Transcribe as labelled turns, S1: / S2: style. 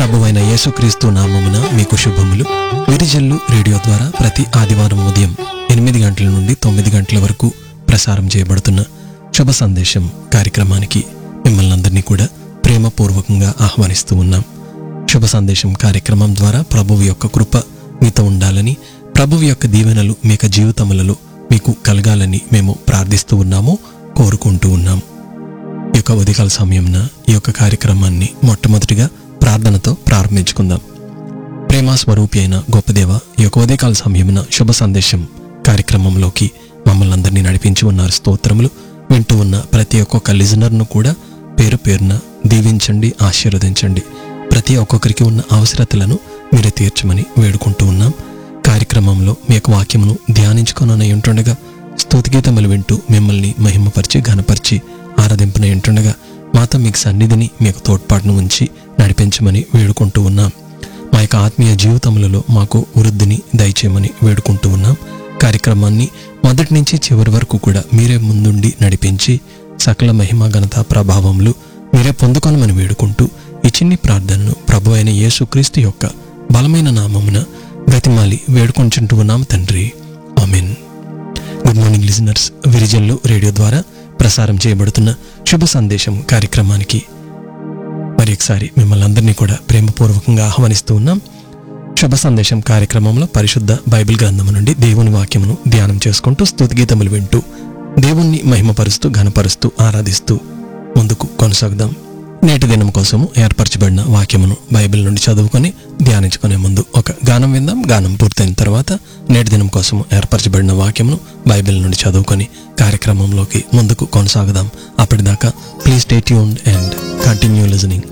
S1: ప్రభువైన యేసుక్రీస్తు నామమున మీకు శుభములు. విరిజల్లు రేడియో ద్వారా ప్రతి ఆదివారం ఉదయం 8 గంటల నుండి 9 గంటల వరకు ప్రసారం చేయబడుతున్న శుభ సందేశం కార్యక్రమానికి మిమ్మల్ని అందరినీ కూడా ప్రేమపూర్వకంగా ఆహ్వానిస్తూ ఉన్నాం. శుభ సందేశం కార్యక్రమం ద్వారా ప్రభువు యొక్క కృప మీతో ఉండాలని, ప్రభువు యొక్క దీవెనలు మీ యొక్క జీవితములలో మీకు కలగాలని మేము ప్రార్థిస్తూ ఉన్నాము, కోరుకుంటూ ఉన్నాం. ఈ యొక్క ఉదయకాల సమయంన ఈ యొక్క కార్యక్రమాన్ని మొట్టమొదటిగా ప్రార్థనతో ప్రారంభించుకుందాం. ప్రేమ స్వరూపి అయిన గొప్ప దేవ, ఈ యొక్క ఉదయకాల సమయమున శుభ సందేశం కార్యక్రమంలోకి మమ్మల్ని అందరినీ నడిపించి ఉన్నారు. స్తోత్రములు. వింటూ ఉన్న ప్రతి ఒక్కొక్క లిజనర్ను కూడా పేరు పేరున దీవించండి, ఆశీర్వదించండి. ప్రతి ఒక్కొక్కరికి ఉన్న అవసరతలను మీరే తీర్చమని వేడుకుంటూ ఉన్నాం. కార్యక్రమంలో మీ యొక్క వాక్యమును ధ్యానించుకొనై ఉంటుండగా, స్తుతిగీతములు వింటూ మిమ్మల్ని మహిమపరిచి ఘనపరిచి ఆరాధింపునై ఉంటుండగా మాతో మీకు సన్నిధిని, మీ యొక్క తోడ్పాటును ఉంచి నడిపించమని వేడుకుంటూ ఉన్నాం. మా యొక్క ఆత్మీయ జీవితములలో మాకు వృద్ధిని దయచేయమని వేడుకుంటూ ఉన్నాం. కార్యక్రమాన్ని మొదటి నుంచి చివరి వరకు కూడా మీరే ముందుండి నడిపించి సకల మహిమ ఘనత ప్రభావములు మీరే పొందుకొనమని వేడుకుంటూ ఈ చిన్ని ప్రార్థనను ప్రభు అయిన యేసుక్రీస్తు యొక్క బలమైన నామమున బ్రతిమాలి వేడుకొంచుంటూ ఉన్నాం తండ్రి, ఆమేన్. Good morning listeners. Virijallu radio ద్వారా ప్రసారం చేయబడుతున్న శుభ సందేశం కార్యక్రమానికి మరి ఒకసారి మిమ్మల్ని అందరినీ కూడా ప్రేమపూర్వకంగా ఆహ్వానిస్తూ ఉన్నాం. శుభ సందేశం కార్యక్రమంలో పరిశుద్ధ బైబిల్ గ్రంథము నుండి దేవుని వాక్యమును ధ్యానం చేసుకుంటూ స్తుతిగీతములు వింటూ దేవుణ్ణి మహిమపరుస్తూ ఘనపరుస్తూ ఆరాధిస్తూ ముందుకు కొనసాగుదాం. నేటి దినం కోసము ఏర్పరచబడిన వాక్యమును బైబిల్ నుండి చదువుకొని ధ్యానించుకునే ముందు ఒక గానం విందాం. గానం పూర్తయిన తర్వాత నేటి దినం కోసము ఏర్పరచబడిన వాక్యమును బైబిల్ నుండి చదువుకొని కార్యక్రమంలోకి ముందుకు కొనసాగుదాం. అప్పటిదాకా please stay tuned and continue listening.